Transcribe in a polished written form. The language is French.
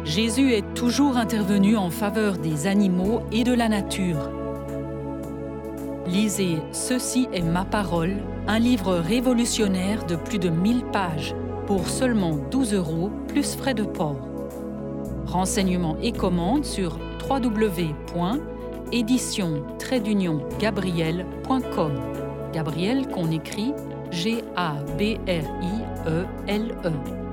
Jésus est toujours intervenu en faveur des animaux et de la nature. Lisez Ceci est ma parole, un livre révolutionnaire de plus de 1000 pages pour seulement 12 € plus frais de port. Renseignements et commandes sur www.édition-gabriel.com. Gabriel qu'on écrit Gabrielle.